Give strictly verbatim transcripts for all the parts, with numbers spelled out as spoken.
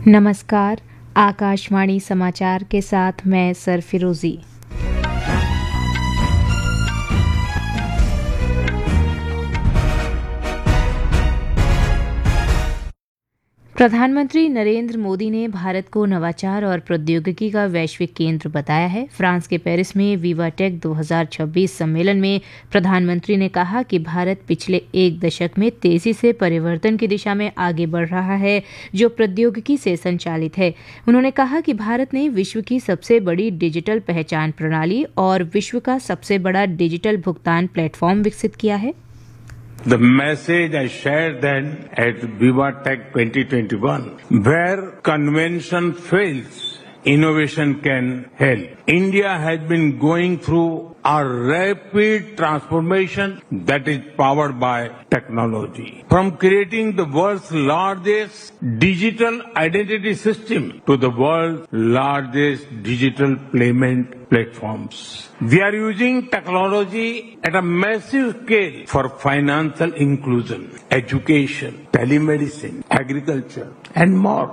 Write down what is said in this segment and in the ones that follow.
नमस्कार, आकाशवाणी समाचार के साथ मैं सरफिरोजी। प्रधानमंत्री नरेंद्र मोदी ने भारत को नवाचार और प्रौद्योगिकी का वैश्विक केंद्र बताया है। फ्रांस के पेरिस में विवाटेक दो हज़ार छब्बीस सम्मेलन में प्रधानमंत्री ने कहा कि भारत पिछले एक दशक में तेजी से परिवर्तन की दिशा में आगे बढ़ रहा है, जो प्रौद्योगिकी से संचालित है। उन्होंने कहा कि भारत ने विश्व की सबसे बड़ी डिजिटल पहचान प्रणाली और विश्व का सबसे बड़ा डिजिटल भुगतान प्लेटफॉर्म विकसित किया है। The message I shared then at VivaTech twenty twenty-one, where convention fails, innovation can help. India has been going through a rapid transformation that is powered by technology. From creating the world's largest digital identity system to the world's largest digital payment platforms. We are using technology at a massive scale for financial inclusion, education, telemedicine, agriculture, and more.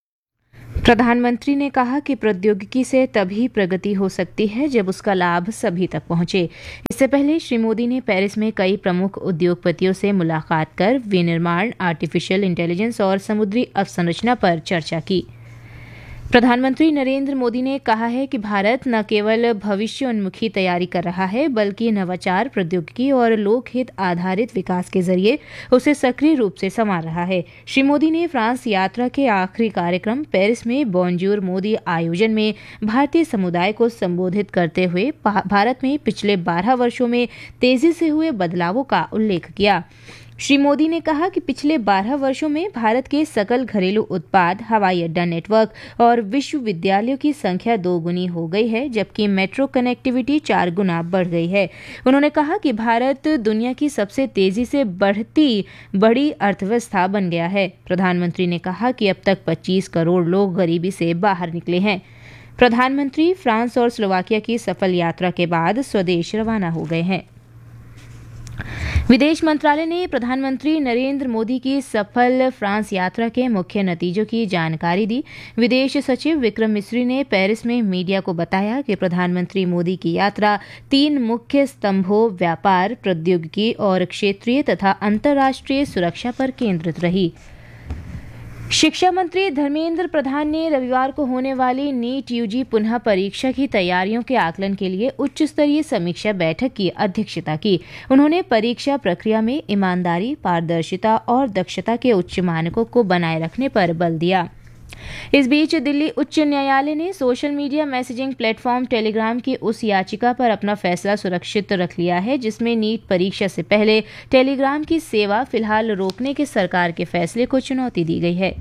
प्रधानमंत्री ने कहा कि प्रौद्योगिकी से तभी प्रगति हो सकती है जब उसका लाभ सभी तक पहुंचे। इससे पहले श्री मोदी ने पेरिस में कई प्रमुख उद्योगपतियों से मुलाकात कर विनिर्माण, आर्टिफिशियल इंटेलिजेंस और समुद्री अवसंरचना पर चर्चा की। प्रधानमंत्री नरेंद्र मोदी ने कहा है कि भारत न केवल भविष्योन्मुखी तैयारी कर रहा है, बल्कि नवाचार, प्रौद्योगिकी और लोकहित आधारित विकास के जरिए उसे सक्रिय रूप से संवार रहा है। श्री मोदी ने फ्रांस यात्रा के आखिरी कार्यक्रम पेरिस में बॉन्जूर मोदी आयोजन में भारतीय समुदाय को संबोधित करते हुए भारत में पिछले बारह वर्षों में तेजी से हुए बदलावों का उल्लेख किया। श्री मोदी ने कहा कि पिछले बारह वर्षों में भारत के सकल घरेलू उत्पाद, हवाई अड्डा नेटवर्क और विश्वविद्यालयों की संख्या दो गुनी हो गई है, जबकि मेट्रो कनेक्टिविटी चार गुना बढ़ गई है। उन्होंने कहा कि भारत दुनिया की सबसे तेजी से बढ़ती बड़ी अर्थव्यवस्था बन गया है। प्रधानमंत्री ने कहा कि अब तक पच्चीस करोड़ लोग गरीबी से बाहर निकले हैं। प्रधानमंत्री फ्रांस और स्लोवाकिया की सफल यात्रा के बाद स्वदेश रवाना हो गए हैं। विदेश मंत्रालय ने प्रधानमंत्री नरेंद्र मोदी की सफल फ्रांस यात्रा के मुख्य नतीजों की जानकारी दी। विदेश सचिव विक्रम मिस्री ने पेरिस में मीडिया को बताया कि प्रधानमंत्री मोदी की यात्रा तीन मुख्य स्तंभों, व्यापार, प्रौद्योगिकी और क्षेत्रीय तथा अंतर्राष्ट्रीय सुरक्षा पर केंद्रित रही। शिक्षा मंत्री धर्मेंद्र प्रधान ने रविवार को होने वाली नीट यूजी पुनः परीक्षा की तैयारियों के आकलन के लिए उच्च स्तरीय समीक्षा बैठक की अध्यक्षता की। उन्होंने परीक्षा प्रक्रिया में ईमानदारी, पारदर्शिता और दक्षता के उच्च मानकों को बनाए रखने पर बल दिया। इस बीच दिल्ली उच्च न्यायालय ने social media messaging platform Telegram की उस याचिका पर अपना फैसला सुरक्षित रख लिया है जिसमें नीट परीक्षा से पहले टेलीग्राम की सेवा फिलहाल रोकने के सरकार के फैसले को चुनौती दी गई है।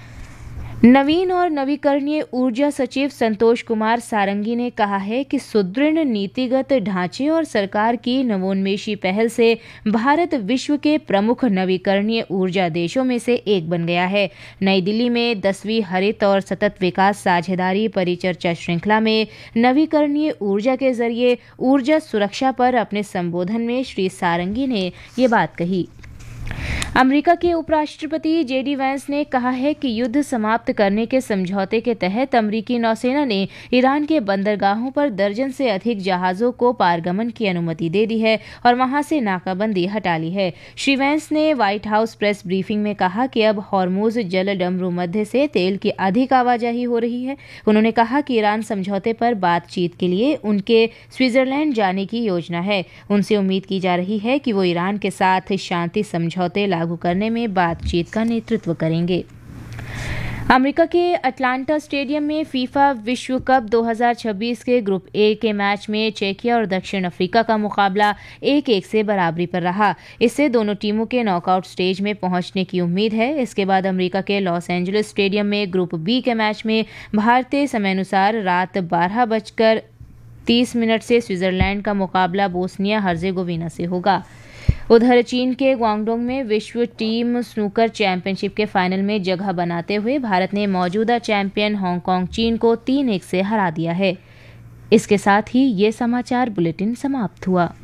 नवीन और नवीकरणीय ऊर्जा सचिव संतोष कुमार सारंगी ने कहा है कि सुदृढ़ नीतिगत ढांचे और सरकार की नवोन्मेषी पहल से भारत विश्व के प्रमुख नवीकरणीय ऊर्जा देशों में से एक बन गया है। नई दिल्ली में दसवीं हरित और सतत विकास साझेदारी परिचर्चा श्रृंखला में नवीकरणीय ऊर्जा के जरिए ऊर्जा सुरक्षा पर अपने संबोधन में श्री सारंगी ने ये बात कही। अमेरिका के उपराष्ट्रपति जेडी वैंस ने कहा है कि युद्ध समाप्त करने के समझौते के तहत अमेरिकी नौसेना ने ईरान के बंदरगाहों पर दर्जन से अधिक जहाजों को पारगमन की अनुमति दे दी है और वहां से नाकाबंदी हटा ली है। श्री वैंस ने व्हाइट हाउस प्रेस ब्रीफिंग में कहा कि अब हॉर्मुज जल डमरू मध्य से तेल की अधिक आवाजाही हो रही है। उन्होंने कहा कि ईरान समझौते पर बातचीत के लिए उनके स्विट्जरलैंड जाने की योजना है। उनसे उम्मीद की जा रही है कि वो ईरान के साथ शांति समझौते लागू करने में बातचीत का नेतृत्व करेंगे। अमेरिका के अटलांटा स्टेडियम में फीफा विश्व कप दो हज़ार छब्बीस के ग्रुप ए के मैच में चेकिया और दक्षिण अफ्रीका का मुकाबला एक एक से बराबरी पर रहा। इससे दोनों टीमों के नॉकआउट स्टेज में पहुंचने की उम्मीद है। इसके बाद अमेरिका के लॉस एंजलिस स्टेडियम में ग्रुप बी के मैच में भारतीय समयानुसार रात बारह बजकर तीस मिनट से स्विट्जरलैंड का मुकाबला बोस्निया हर्जेगोविना से होगा। उधर चीन के ग्वांगडोंग में विश्व टीम स्नूकर चैंपियनशिप के फाइनल में जगह बनाते हुए भारत ने मौजूदा चैंपियन हांगकांग चीन को तीन एक से हरा दिया है। इसके साथ ही ये समाचार बुलेटिन समाप्त हुआ।